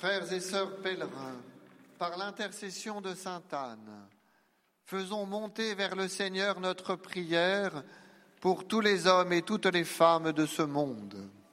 Frères et sœurs pèlerins, par l'intercession de sainte Anne, faisons monter vers le Seigneur notre prière pour tous les hommes et toutes les femmes de ce monde.